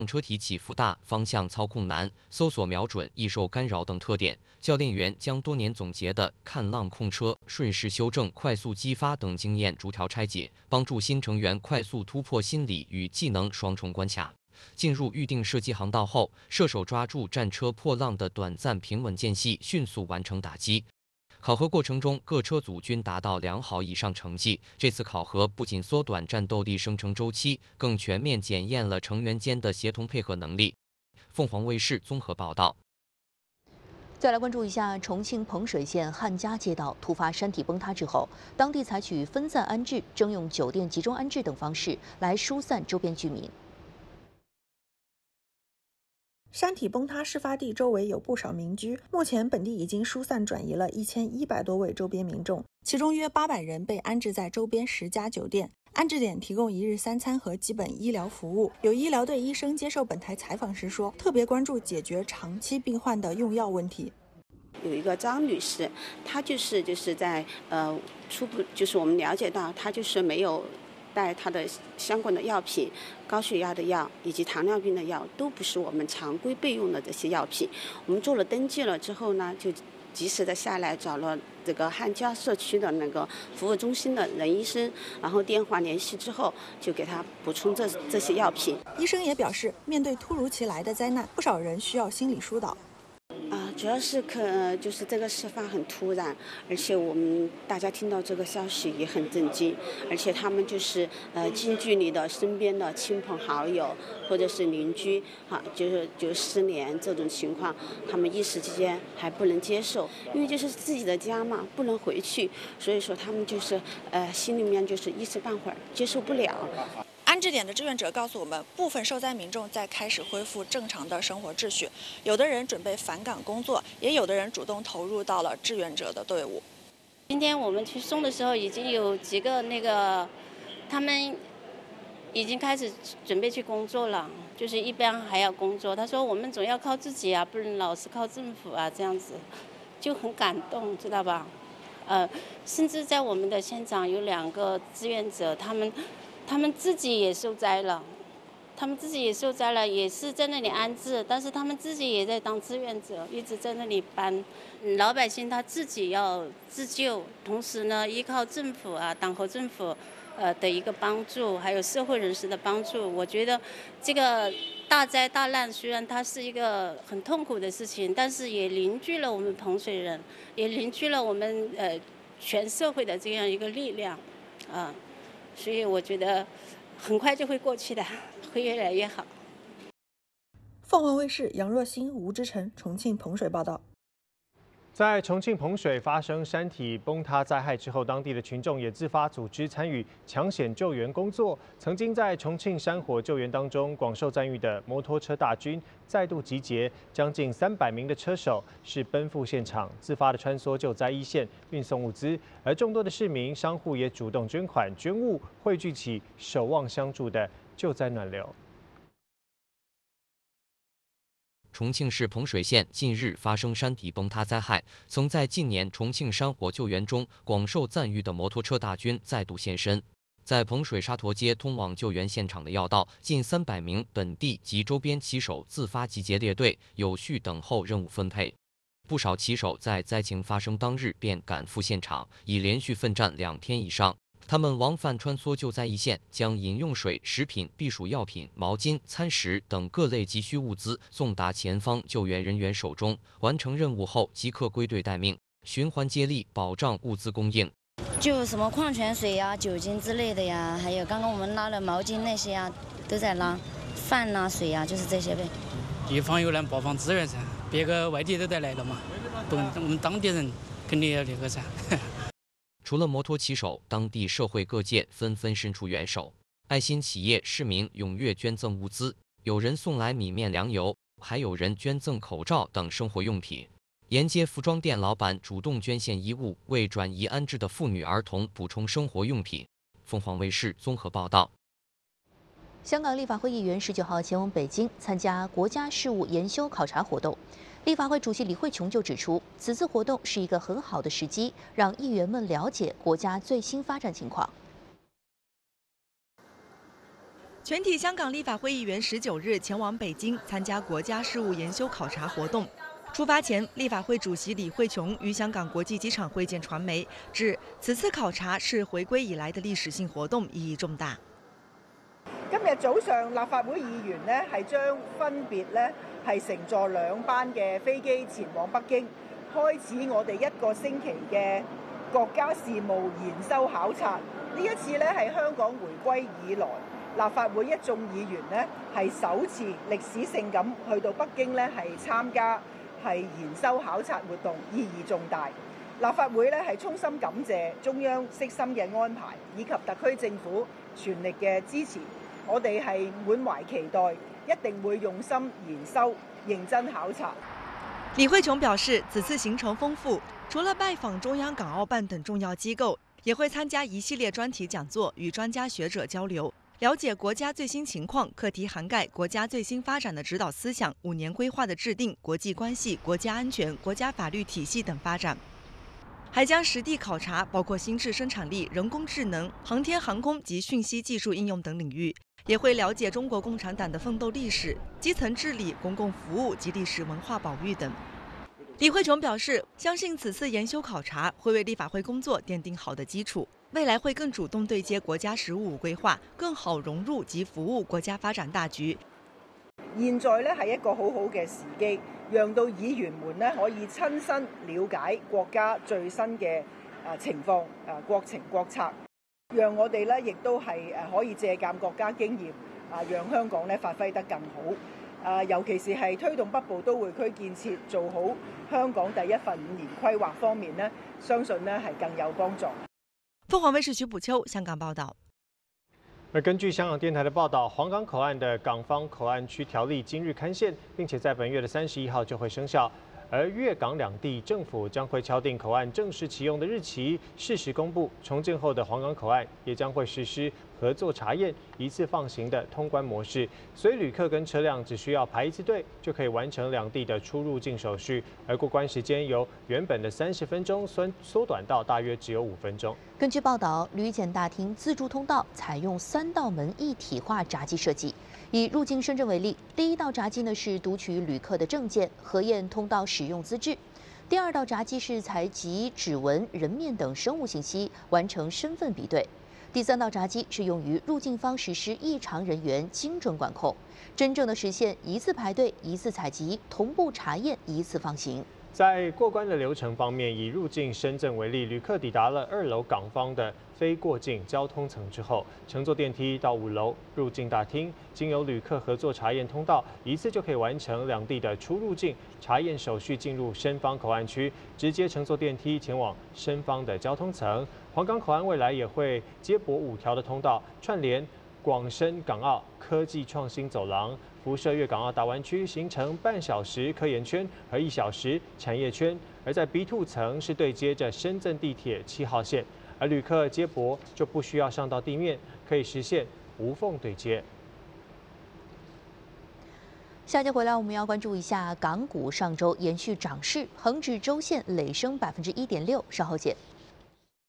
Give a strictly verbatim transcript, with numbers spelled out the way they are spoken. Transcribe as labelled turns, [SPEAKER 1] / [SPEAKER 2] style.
[SPEAKER 1] 车体起伏大、方向操控难、搜索瞄准易受干扰等特点，教练员将多年总结的看浪控车、顺势修正、快速激发等经验逐条拆解，帮助新成员快速突破心理与技能双重关卡。进入预定射击航道后，射手抓住战车破浪的短暂平稳间隙，迅速完成打击。考核过程中，各车组均达到良好以上成绩。这次考核不仅缩短战斗力生成周期，更全面检验了成员间的协同配合能力。凤凰卫视综合报道。
[SPEAKER 2] 再来关注一下重庆彭水县汉家街道突发山体崩塌之后，当地采取分散安置、征用酒店集中安置等方式来疏散周边居民。
[SPEAKER 3] 山体崩塌事发地周围有不少民居，目前本地已经疏散转移了一千一百多位周边民众，其中约八百人被安置在周边十家酒店。安置点提供一日三餐和基本医疗服务。有医疗队医生接受本台采访时说，特别关注解决长期病患的用药问题。
[SPEAKER 4] 有一个张女士，她就是就是在呃初步就是我们了解到，她就是没有带她的相关的药品，高血压的药以及糖尿病的药都不是我们常规备用的这些药品。我们做了登记了之后呢，就及时的下来找了这个汉家社区的那个服务中心的任医生，然后电话联系之后，就给他补充这这些药品。
[SPEAKER 3] 医生也表示，面对突如其来的灾难，不少人需要心理疏导。
[SPEAKER 4] 啊，主要是可就是这个事发很突然，而且我们大家听到这个消息也很震惊，而且他们就是呃近距离的身边的亲朋好友或者是邻居，哈，就是就失联这种情况，他们一时之间还不能接受，因为就是自己的家嘛，不能回去，所以说他们就是呃心里面就是一时半会儿接受不了。
[SPEAKER 3] 安置点的志愿者告诉我们，部分受灾民众在开始恢复正常的生活秩序，有的人准备返岗工作，也有的人主动投入到了志愿者的队伍。
[SPEAKER 5] 今天我们去送的时候，已经有几个那个，他们已经开始准备去工作了，就是一边还要工作。他说我们总要靠自己啊，不能老是靠政府啊，这样子就很感动，知道吧？呃，甚至在我们的现场有两个志愿者，他们。他们自己也受灾了，他们自己也受灾了，也是在那里安置，但是他们自己也在当志愿者，一直在那里搬。老百姓他自己要自救，同时呢，依靠政府啊、党和政府呃的一个帮助，还有社会人士的帮助。我觉得这个大灾大难虽然它是一个很痛苦的事情，但是也凝聚了我们彭水人，也凝聚了我们呃全社会的这样一个力量，啊。所以我觉得很快就会过去的，会越来越好。
[SPEAKER 3] 凤凰卫视杨若欣、吴之晨，重庆彭水报道。
[SPEAKER 6] 在重庆彭水发生山体崩塌灾害之后，当地的群众也自发组织参与抢险救援工作。曾经在重庆山火救援当中广受赞誉的摩托车大军再度集结，将近三百名的车手是奔赴现场，自发的穿梭救灾一线，运送物资。而众多的市民、商户也主动捐款捐物，汇聚起守望相助的救灾暖流。
[SPEAKER 1] 重庆市彭水县近日发生山体崩塌灾害，曾在近年重庆山火救援中广受赞誉的摩托车大军再度现身。在彭水沙陀街通往救援现场的要道，近三百名本地及周边骑手自发集结列队，有序等候任务分配。不少骑手在灾情发生当日便赶赴现场，已连续奋战两天以上。他们往返穿梭救灾一线，将饮用水、食品、避暑药品、毛巾、餐食等各类急需物资送达前方救援人员手中。完成任务后，即刻归队待命，循环接力，保障物资供应。
[SPEAKER 7] 就什么矿泉水呀、酒精之类的呀，还有刚刚我们拉的毛巾那些呀，都在拉。饭呐、水呀，就是这些呗。
[SPEAKER 8] 地方有难报放资源噻，别个外地都得来了嘛，不，我们当地人肯定要那个噻。
[SPEAKER 1] 除了摩托骑手，当地社会各界纷纷伸出援手，爱心企业、市民踊跃捐赠物资，有人送来米面粮油，还有人捐赠口罩等生活用品。沿街服装店老板主动捐献衣物，为转移安置的妇女儿童补充生活用品。凤凰卫视综合报道。
[SPEAKER 2] 香港立法会议员十九号前往北京参加国家事务研修考察活动。立法会主席李慧琼就指出，此次活动是一个很好的时机，让议员们了解国家最新发展情况。
[SPEAKER 9] 全体香港立法会议员十九日前往北京参加国家事务研修考察活动。出发前，立法會主席李慧瓊與香港國際機場會見傳媒，指此次考察是回歸以來的歷史性活動，意義重大。
[SPEAKER 10] 今日早上，立法會議員呢係將分別呢係乘坐兩班嘅飛機前往北京，開始我哋一個星期嘅國家事務研修考察。呢一次呢係香港回歸以來，立法會一眾議員呢係首次歷史性咁去到北京呢係參加。係研修考察活動意義重大，立法會咧係衷心感謝中央悉心嘅安排，以及特區政府全力嘅支持。我哋係滿懷期待，一定會用心研修、認真考察。
[SPEAKER 9] 李慧瓊表示，此次行程豐富，除了拜訪中央港澳辦等重要機構，也會參加一系列專題講座，與專家學者交流。了解國家最新情況，課題涵蓋國家最新發展的指導思想、五年規劃的制定、國際關係、國家安全、國家法律體系等發展，還將實地考察包括新質生產力、人工智能、航天航空及訊息技術應用等領域，也會了解中國共產黨的奮鬥歷史、基層治理、公共服務及歷史文化保育等。李慧瓊表示，相信此次研修考察會為立法會工作奠定好的基礎。未來會更主動對接國家十五五規劃，更好融入及服務國家發展大局。
[SPEAKER 10] 現在呢係一個好好嘅時機，讓到議員們呢可以親身了解國家最新嘅啊情況啊國情國策，讓我哋呢亦都係誒可以借鑑國家經驗啊，讓香港呢發揮得更好。啊，尤其是係推動北部都會區建設，做好香港第一份五年規劃方面呢，相信呢係更有幫助。
[SPEAKER 9] 鳳凰衛視徐補秋香港報道。
[SPEAKER 6] 而根據香港電台的報道，皇崗口岸的港方口岸區條例今日刊憲，並且在本月的三十一號就會生效。而粵港兩地政府將會敲定口岸正式啟用的日期，適時公布。重建後的皇崗口岸也將會實施合作查驗、一次放行的通關模式，所以旅客跟車輛只需要排一次隊，就可以完成兩地的出入境手續，而過關時間由原本的三十分鐘縮縮短到大約只有五分鐘。
[SPEAKER 2] 根據報道，旅檢大廳自助通道採用三道門一體化閘機設計。以入境深圳為例，第一道閘機呢是讀取旅客的證件，核驗通道使用資質；第二道閘機是採集指紋、人面等生物信息，完成身份比對；第三道閘機是用於入境方實施異常人員精準管控，真正的實現一次排隊、一次採集、同步查驗、一次放行。
[SPEAKER 6] 在過關的流程方面，以入境深圳為例，旅客抵達了二樓港方的非過境交通層之後，乘坐電梯到五樓入境大廳，經由旅客合作查驗通道，一次就可以完成兩地的出入境查驗手續，進入深方口岸區，直接乘坐電梯前往深方的交通層。皇崗口岸未來也會接駁五條的通道，串聯廣深港澳科技創新走廊，輻射粵港澳大灣區，形成半小時科研圈和一小時產業圈。而在 B 二 層是對接着深圳地鐵七號線，而旅客接駁就不需要上到地面，可以實現無縫對接。
[SPEAKER 2] 下节回来，我们要关注一下港股上周延续涨势，恒指周线累升百分之一点六。稍后见。